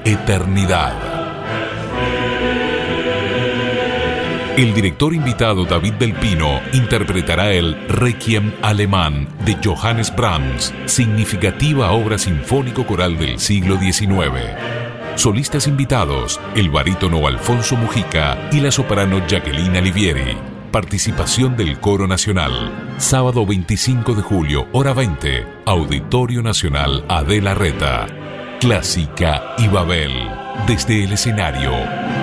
Eternidad. El director invitado David del Pino interpretará el Requiem alemán de Johannes Brahms, significativa obra sinfónico-coral del siglo XIX. Solistas invitados, el barítono Alfonso Mujica y la soprano Jacqueline Alivieri. Participación del Coro Nacional. Sábado 25 de julio, hora 20, Auditorio Nacional Adela Reta. Clásica y Babel, desde el escenario.